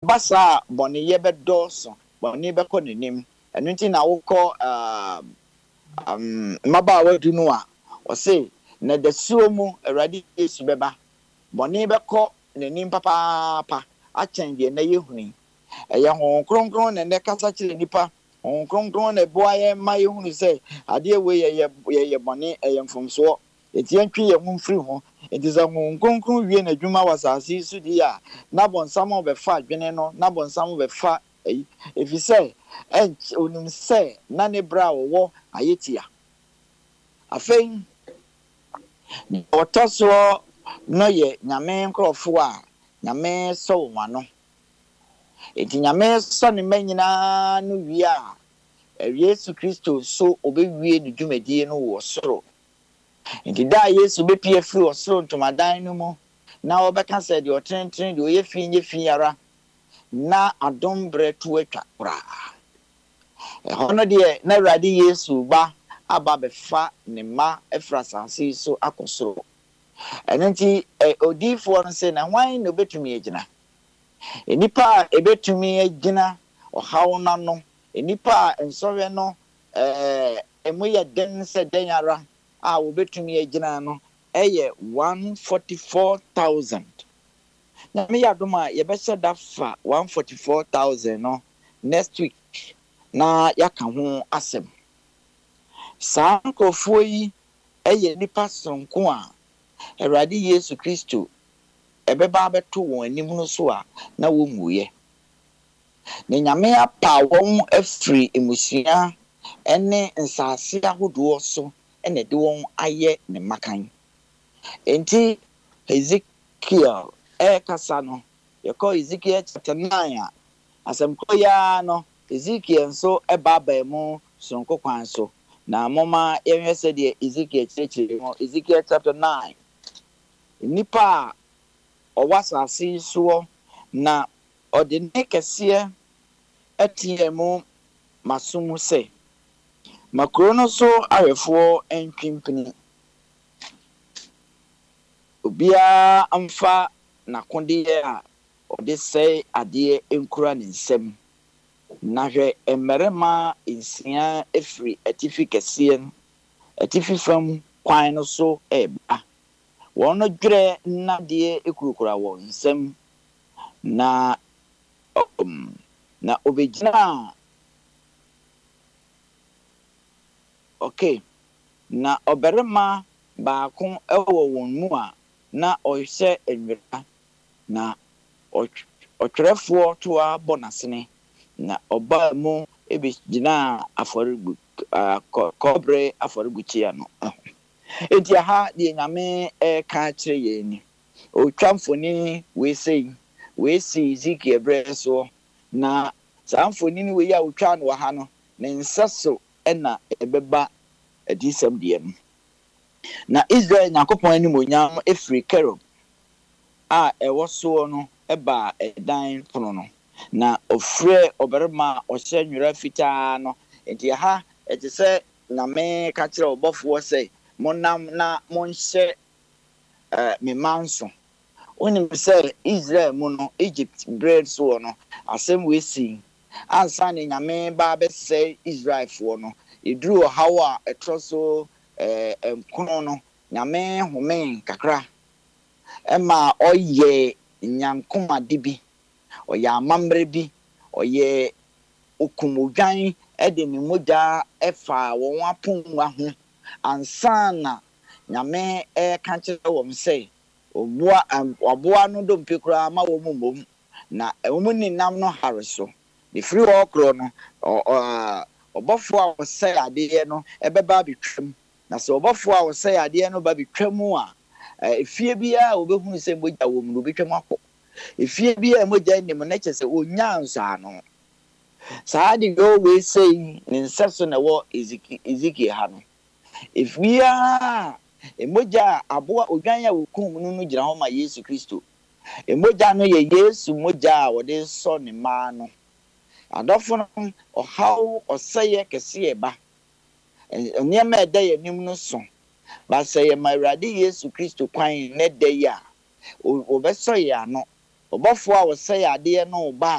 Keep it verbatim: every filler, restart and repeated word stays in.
basa bɔne yɛ bɛdɔɔso bɔne bɛkɔ n'anim ɛno nti na wokɔ um mmabaawa du no a ɔse na dasuo mu Awurade Yesu bɛba bɔne bɛkɔ n'anim papaapa akyɛn deɛ na yɛhuni ɛyɛ Honhom Kronkron na ne kasa kyerɛ nipa Honhom Kronkron na boa yɛ ma yɛhunu sɛ adeɛ wei yɛ yɛ bɔne ɛyɛ mfomsoɔ etie ntwi yɛ ho mfiri ho enti sɛ Honhom Kronkron wie n'adwuma wɔ asase so di a na bɔnsam bɛfa adwene no na bɔnsam bɛfa ɛyi efisɛ ɛnkyɛ onim sɛ na ne bra wɔwɔ ayetia afei ɔtɔ so no yɛ nyame nkrɔfo a nyame sɔ wɔn ano enti nyame sɔ ne mma nyinaa no wie a Yesu Kristo so obewie ne dwumadie no wɔ soro enti da Yesu bepie firi wɔ soro ntomadan no mu na ɔbɛka sɛ deɛ ɔtentene deɛ ɔyɛ fi nye fi ara na adom brɛ to atwa koraa ɛhɔ no deɛ na Awurade Yesu ba aba bɛfa ne mma ɛfra asase so akɔ soro ɛno nti odiifoɔ no sɛ na hwan na obetumi agyina enipa a ebetumi agyina ɔhaw n'ano enipa a nsɔhwɛ no ɛɛ emu yɛ den sɛ den ara a obetumi agyina no ɛyɛ one forty four thousand na me yadom a yɛbɛhyɛ da fa one forty four thousand no next week na yaka ho asɛm saa nkurɔfoɔ yi ɛyɛ nipa sonko a Awurade Yesu Kristo ɛbɛba abɛto wɔn anim no so a na wɔmmuye na nyame apa wɔn afiri emusua ɛne nsase ahodoɔ so ɛna de wɔn ayɛ ne makan enti Ezekiel ɛkasa no yɛkɔ Ezekiel chapter nine a asɛmkɔ ya no Ezekiel nso ɛba aba mu sonko kwan so na moma yɛhwɛ sɛ deɛ Ezekiel kyerɛkyerɛ mu Ezekiel chapter nine nipa ɔwɔ asase so na ɔde ne kɛseɛ ɛteɛ mu masom sɛ makuro no so awɛfoɔ ntwimpini obiara amfa n'akodeɛ a ɔde sɛ adeɛ nkura ne nsam na hwɛ mmarima nsia efiri atifi kɛseɛ no atifi fam kwan no so ɛba wɔn no dwerɛ nnadeɛ ekurukura wɔn nsam na um, na obegyina okay na ɔbarima baako ɛwɔ wɔn mu a na ɔhyɛ nwera na ɔtwerɛfoɔ to a bɔ n'asene na ɔbaa mu ebegyina afɔrebu kɔbre afɔrebukyia no enti aha deɛ nyame ɛka kyerɛ yɛn ni otwa mfoni wei sei wei si Ezekiel brɛ so na saa mfoni wei a otwa no wɔ ha no ne nsa so ɛna ɛbɛba adisɛm deɛ no na Israel Nyankopɔn animonyam efiri Kerob a ɛwɔ so no ɛba ɛdan pono no na ofrɛ ɔbarima ɔhyɛ nwera fitaa no enti aha ɛte sɛ nyame ka kyerɛ ɔbɔfoɔ sɛ monam na monhyɛ eh me manso onim sɛ Israel mu no Egypt bread so no asɛm we si ansa ne nyame ba bɛsɛ Israelfoɔ no eduru ɔhaw a ɛtɔ so eh nkono no nyame home kakra ɛma ɔyɛ nyankomade bi ɔyɛ amambre bi ɔyɛ okumodwan ɛde ne mogya ɛfa wɔn apongwa ho ansana nyame ɛka kyerɛ wɔn sɛ oboa aboa no dompe kura ma wɔn mom na wɔn ninam no hare so the free okro no ɔbɔfo a wɔsɛ adeɛ no ɛbɛba betwam na sɛ ɔbɔfo a wɔsɛ adeɛ no ba betwam a efie bia obehunu sɛ mogya wɔ mu no betwam akɔ efie bia mogya nim na kyɛ sɛ onya nsa no saa de go we say ne nsa so na wɔ Ezekiel ha no efia emogya aboa odwan ya wokum no no gyina hɔ ma Yesu Kristo emogya no yɛ Yesu mogya a wɔde sɔ ne ma no adɔfo no ɔhaw ɔsɛyɛ kɛse ɛba nneɛma ɛda yɛ nim no so ba sɛ yɛ ma Awurade Yesu Kristo kwan ne da yi a obɛsɔ yɛ ano ɔbɔfo a wɔsɛyɛ adeɛ no ba